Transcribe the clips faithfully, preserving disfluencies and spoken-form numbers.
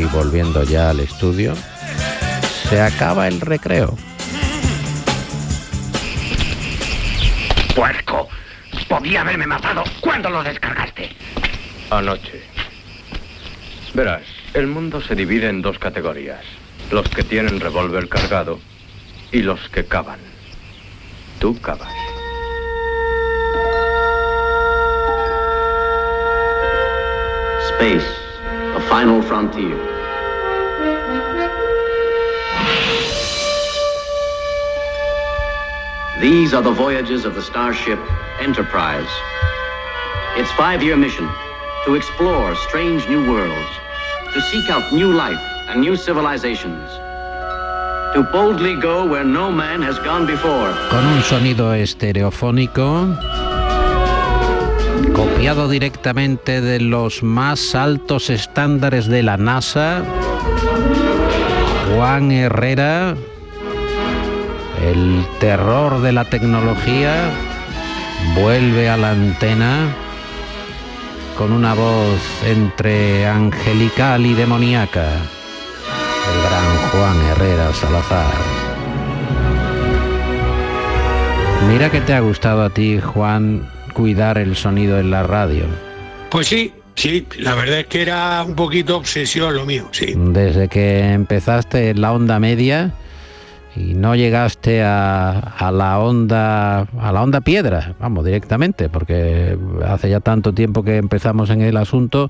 voy volviendo ya al estudio. Se acaba el recreo. ¡Puerco! Podía haberme matado. ¿Cuándo lo descargaste? Anoche. Verás, el mundo se divide en dos categorías. Los que tienen revólver cargado y los que cavan. Tú cavas. Space, the final frontier. These are the voyages of the starship Enterprise. Its five-year mission, to explore strange new worlds, to seek out new life and new civilizations, to boldly go where no man has gone before. Con un sonido estereofónico copiado directamente de los más altos estándares de la NASA, Juan Herrera, el terror de la tecnología, vuelve a la antena con una voz entre angelical y demoníaca. El gran Juan Herrera Salazar. Mira que te ha gustado a ti, Juan, cuidar el sonido en la radio. Pues sí, sí, la verdad es que era un poquito obsesión lo mío, sí. Desde que empezaste en la onda media y no llegaste a, a la onda a la onda piedra, vamos, directamente, porque hace ya tanto tiempo que empezamos en el asunto,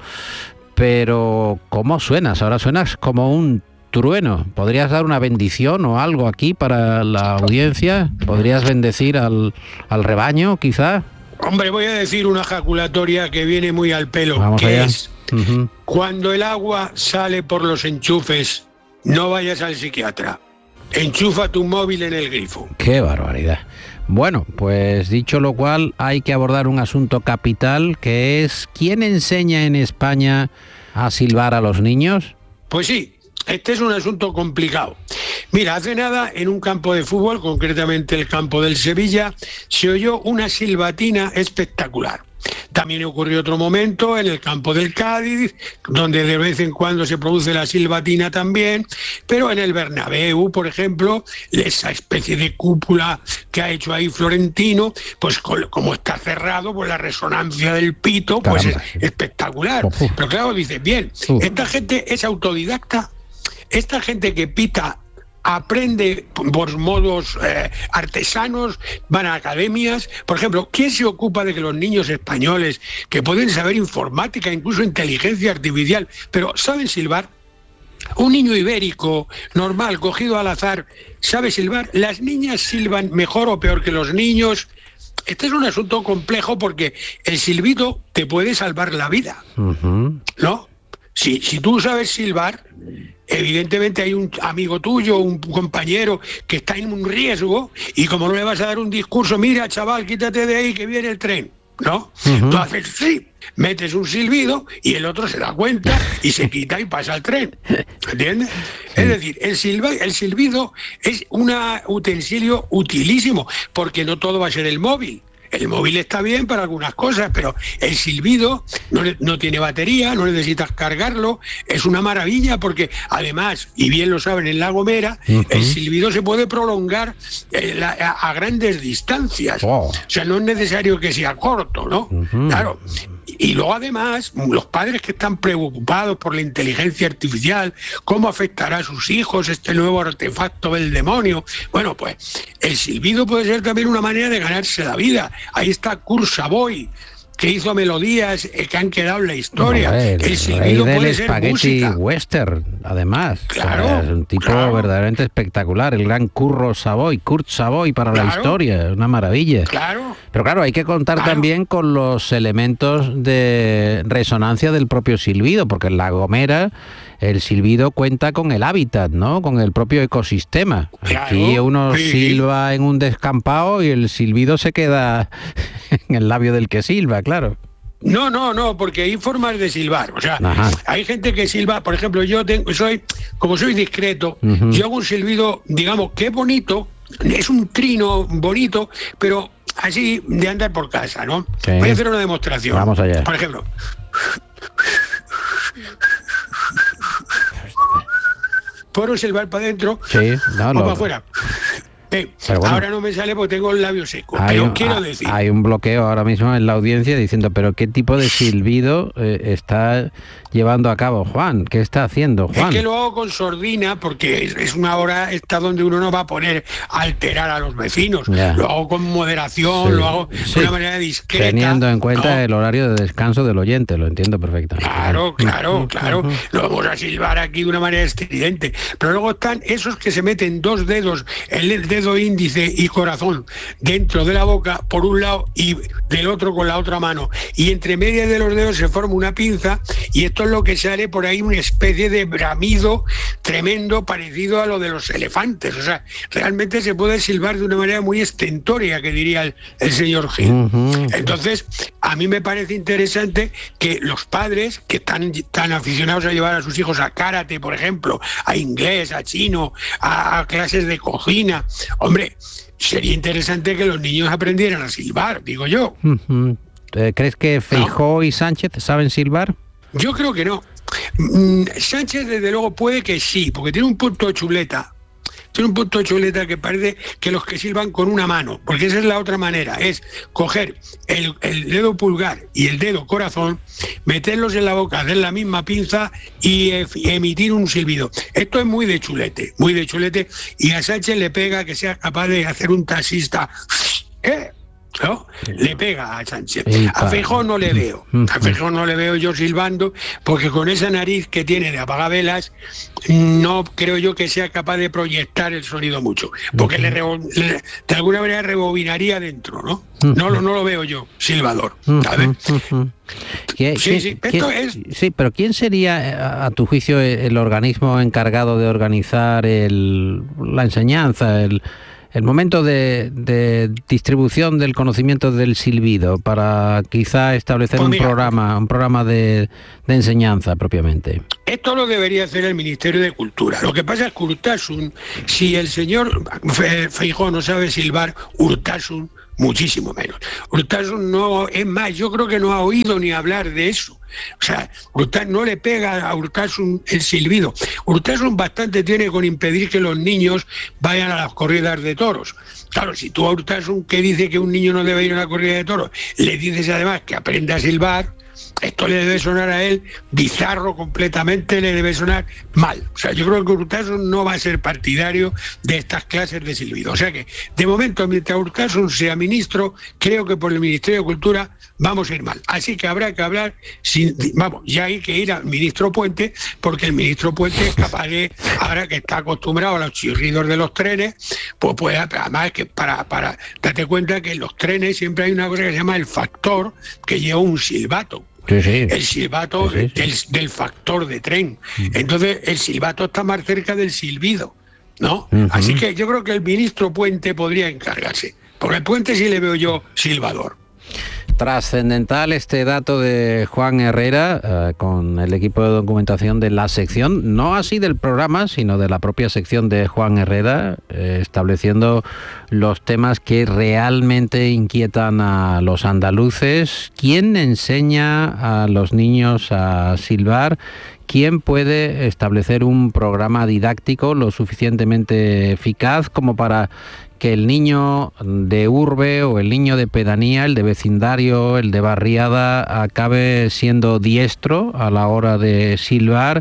pero ¿cómo suenas? Ahora suenas como un trueno. ¿Podrías dar una bendición o algo aquí para la audiencia? ¿Podrías bendecir al, al rebaño, quizá? Hombre, voy a decir una ejaculatoria que viene muy al pelo. Vamos que allá. Es, uh-huh. Cuando el agua sale por los enchufes, no vayas al psiquiatra. Enchufa tu móvil en el grifo. ¡Qué barbaridad! Bueno, pues dicho lo cual, hay que abordar un asunto capital, que es ¿quién enseña en España a silbar a los niños? Pues sí, este es un asunto complicado. Mira, hace nada, en un campo de fútbol, concretamente el campo del Sevilla, se oyó una silbatina espectacular. También ocurrió otro momento en el campo del Cádiz, donde de vez en cuando se produce la silbatina también, pero en el Bernabéu, por ejemplo, esa especie de cúpula que ha hecho ahí Florentino, pues como está cerrado, pues la resonancia del pito, pues es espectacular. Pero claro, dices, bien, esta gente es autodidacta, esta gente que pita aprende por modos eh, artesanos, van a academias. Por ejemplo, ¿quién se ocupa de que los niños españoles, que pueden saber informática, incluso inteligencia artificial, pero saben silbar? Un niño ibérico, normal, cogido al azar, ¿sabe silbar? Las niñas silban mejor o peor que los niños. Este es un asunto complejo porque el silbido te puede salvar la vida, uh-huh. ¿no? Si, si tú sabes silbar, evidentemente hay un amigo tuyo, un compañero que está en un riesgo, y como no le vas a dar un discurso, mira chaval, quítate de ahí que viene el tren, ¿no? Uh-huh. Tú haces sí, metes un silbido y el otro se da cuenta y se quita y pasa el tren, ¿entiendes? Sí. Es decir, el, silba, el silbido es un utensilio utilísimo, porque no todo va a ser el móvil. El móvil está bien para algunas cosas, pero el silbido no, no tiene batería, no necesitas cargarlo, es una maravilla porque además, y bien lo saben en La Gomera, uh-huh. el silbido se puede prolongar eh, la, a, a grandes distancias. Oh. O sea, no es necesario que sea corto, ¿no? Uh-huh. Claro. Y luego además, los padres que están preocupados por la inteligencia artificial, cómo afectará a sus hijos este nuevo artefacto del demonio. Bueno, pues el silbido puede ser también una manera de ganarse la vida. Ahí está Kurt Savoy, que hizo melodías que han quedado en la historia. No, el, el silbido rey puede del ser spaghetti música. Western, además. Claro, o sea, es un tipo claro. verdaderamente espectacular, el gran Curro Savoy, Kurt Savoy para claro. la historia, una maravilla. Claro. Pero claro, hay que contar claro. también con los elementos de resonancia del propio silbido, porque en La Gomera el silbido cuenta con el hábitat, ¿no? Con el propio ecosistema. Claro, Aquí uno sí. silba en un descampado y el silbido se queda en el labio del que silba, claro. No, no, no, porque hay formas de silbar. O sea, Ajá. hay gente que silba, por ejemplo, yo tengo, soy, como soy discreto, uh-huh. yo hago un silbido, digamos, que bonito, es un trino bonito, pero así de andar por casa, ¿no? Sí. Voy a hacer una demostración. Vamos allá. Por ejemplo. ¿Puedo silbar para adentro sí, no, o no. para afuera? Eh, bueno, ahora no me sale porque tengo el labio seco, hay pero un, quiero decir... Hay un bloqueo ahora mismo en la audiencia diciendo, pero ¿qué tipo de silbido eh, está llevando a cabo Juan? ¿Qué está haciendo Juan? Es que lo hago con sordina porque es, es una hora esta donde uno no va a poner a alterar a los vecinos. Ya. Lo hago con moderación, sí, lo hago sí. de una manera discreta. Teniendo en cuenta ¿no? el horario de descanso del oyente, lo entiendo perfectamente. Claro, claro, claro. Lo vamos a silbar aquí de una manera estridente. Pero luego están esos que se meten dos dedos, el dedo índice y corazón dentro de la boca por un lado y del otro con la otra mano, y entre medias de los dedos se forma una pinza, y esto es lo que sale por ahí, una especie de bramido tremendo parecido a lo de los elefantes. O sea, realmente se puede silbar de una manera muy estentórea, que diría el, el señor Gil. Uh-huh. Entonces, a mí me parece interesante que los padres que están tan aficionados a llevar a sus hijos a karate, por ejemplo, a inglés, a chino, a, a clases de cocina, hombre, sería interesante que los niños aprendieran a silbar, digo yo. Uh-huh. ¿Crees que Feijóo ¿no? y Sánchez saben silbar? Yo creo que no. Sánchez, desde luego, puede que sí, porque tiene un punto de chuleta. Tiene un punto de chuleta que parece que los que silban con una mano, porque esa es la otra manera, es coger el, el dedo pulgar y el dedo corazón, meterlos en la boca, hacer la misma pinza y e, emitir un silbido. Esto es muy de chulete, muy de chulete, y a Sánchez le pega que sea capaz de hacer un taxista. ¿Eh? ¿No? Le pega a Sánchez. A Feijóo no le veo. A Feijóo no le veo yo silbando, porque con esa nariz que tiene de apagavelas, no creo yo que sea capaz de proyectar el sonido mucho, porque le, le de alguna manera rebobinaría dentro, ¿no? No, no, no lo veo yo, silbador, ¿sabes? ¿Qué, sí, sí, qué, esto qué, es... sí, pero ¿quién sería, a tu juicio, el organismo encargado de organizar el, la enseñanza, el El momento de, de distribución del conocimiento del silbido, para quizá establecer pues mira, un programa, un programa de, de enseñanza propiamente? Esto lo debería hacer el Ministerio de Cultura. Lo que pasa es que Urtasun, si el señor Feijóo no sabe silbar, Urtasun muchísimo menos. Urtasun no, es más, yo creo que no ha oído ni hablar de eso. O sea, Urtasun no le pega a Urtasun el silbido. Urtasun bastante tiene con impedir que los niños vayan a las corridas de toros. Claro, si tú a Urtasun, que dice que un niño no debe ir a una corrida de toros, le dices además que aprenda a silbar, esto le debe sonar a él bizarro completamente, le debe sonar mal. O sea, yo creo que Urtasun no va a ser partidario de estas clases de silbido. O sea que, de momento, mientras Urtasun sea ministro, creo que por el Ministerio de Cultura vamos a ir mal. Así que habrá que hablar, sin, vamos, ya hay que ir al ministro Puente, porque el ministro Puente es capaz de, ahora que está acostumbrado a los chirridos de los trenes, pues puede, además que para, para, date cuenta que en los trenes siempre hay una cosa que se llama el factor, que lleva un silbato. Sí, sí. El silbato sí, sí, sí. Del, del factor de tren. Entonces el silbato está más cerca del silbido, ¿no? Uh-huh. Así que yo creo que el ministro Puente podría encargarse, porque el Puente sí le veo yo silbador. Trascendental este dato de Juan Herrera eh, con el equipo de documentación de la sección, no así del programa, sino de la propia sección de Juan Herrera, eh, estableciendo los temas que realmente inquietan a los andaluces. ¿Quién enseña a los niños a silbar? ¿Quién puede establecer un programa didáctico lo suficientemente eficaz como para que el niño de urbe o el niño de pedanía, el de vecindario, el de barriada, acabe siendo diestro a la hora de silbar?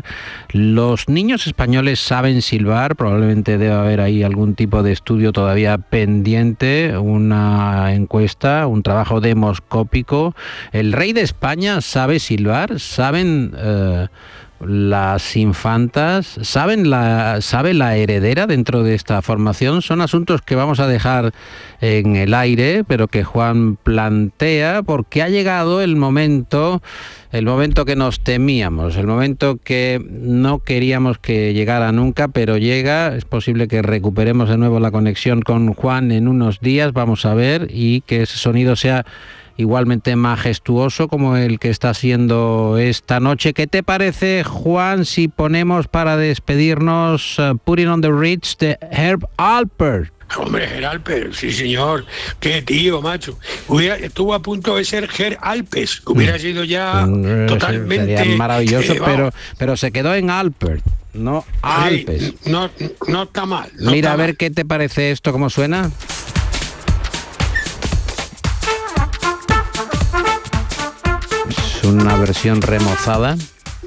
Los niños españoles saben silbar, probablemente debe haber ahí algún tipo de estudio todavía pendiente, una encuesta, un trabajo demoscópico. ¿El rey de España sabe silbar? ¿Saben eh, las infantas? ¿Saben la, ¿Sabe la heredera dentro de esta formación? Son asuntos que vamos a dejar en el aire, pero que Juan plantea, porque ha llegado el momento, el momento que nos temíamos, el momento que no queríamos que llegara nunca, pero llega. Es posible que recuperemos de nuevo la conexión con Juan en unos días, vamos a ver, y que ese sonido sea igualmente majestuoso como el que está siendo esta noche. ¿Qué te parece, Juan, si ponemos para despedirnos uh, Putting on the Ritz de Herb Alpert? Hombre, Herb Alpert, sí señor, qué tío, macho. Hubiera, estuvo a punto de ser Herb Alpes, hubiera sido ya mm, totalmente... Sería maravilloso, eh, pero, pero se quedó en Alpert. No, Alpes. Sí, no, no está mal. No Mira, está a ver mal. qué te parece esto, cómo suena. Es una versión remozada.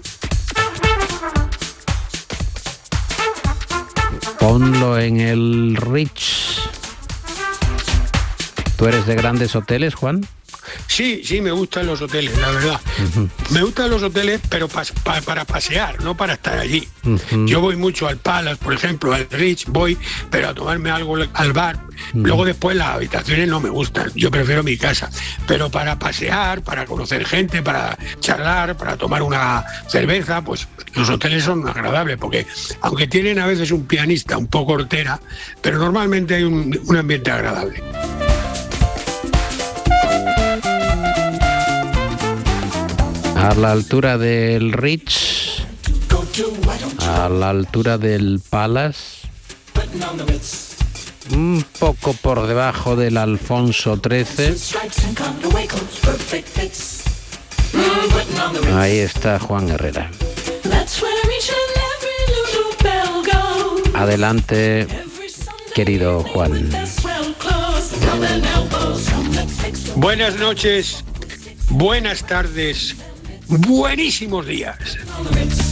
Ponlo en el Rich. ¿Tú eres de grandes hoteles, Juan? Sí, sí, me gustan los hoteles, la verdad. Uh-huh. Me gustan los hoteles, pero pa, pa, para pasear, no para estar allí. Uh-huh. Yo voy mucho al Palace, por ejemplo, al Rich, voy, pero a tomarme algo al bar. Uh-huh. Luego después las habitaciones no me gustan, yo prefiero mi casa. Pero para pasear, para conocer gente, para charlar, para tomar una cerveza, pues los hoteles son agradables, porque aunque tienen a veces un pianista un poco hortera, pero normalmente hay un, un ambiente agradable. A la altura del Rich, a la altura del Palace, un poco por debajo del Alfonso trece. Ahí está Juan Herrera. Adelante, querido Juan. Buenas noches, buenas tardes, buenísimos días.